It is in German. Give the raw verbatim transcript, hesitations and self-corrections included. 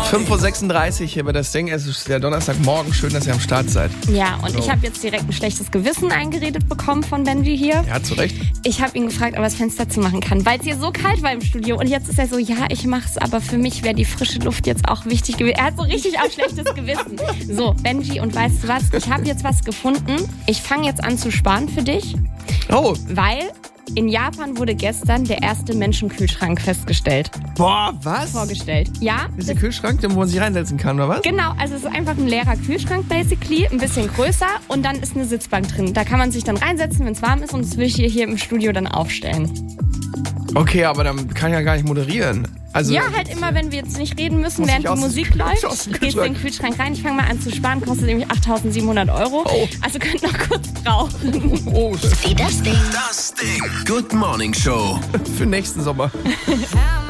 fünf Uhr sechsunddreißig hier bei das Ding. Es ist der Donnerstagmorgen. Schön, dass ihr am Start seid. Ja, und So. ich habe jetzt direkt ein schlechtes Gewissen eingeredet bekommen von Benji hier. Ja, zu Recht. Ich habe ihn gefragt, ob er das Fenster zumachen kann, weil es hier so kalt war im Studio. Und jetzt ist er so, ja, ich mach's, aber für mich wäre die frische Luft jetzt auch wichtig gewesen. Er hat so richtig auch schlechtes Gewissen. So, Benji, und weißt du was? Ich habe jetzt was gefunden. Ich fange jetzt an zu sparen für dich, Oh, weil in Japan wurde gestern der erste Menschenkühlschrank festgestellt, boah, was? vorgestellt. Ja, Ist der Kühlschrank, wo man sich reinsetzen kann, oder was? genau, also es ist einfach ein leerer Kühlschrank basically, ein bisschen größer und dann ist eine Sitzbank drin. Da kann man sich dann reinsetzen, wenn es warm ist, und das will ich hier, hier im Studio dann aufstellen. Okay, aber dann kann ich ja gar nicht moderieren. Also, Ja, halt immer, wenn wir jetzt nicht reden müssen, Muss während ich die aus dem Musik Kühl- läuft, aus dem gehst du in Kühlschrank? den Kühlschrank rein. Ich fange mal an zu sparen, kostet nämlich achttausendsiebenhundert Euro. Oh. Also könnt noch kurz brauchen. oh, Wie das Ding. Das Ding. Good Morning Show. für nächsten Sommer.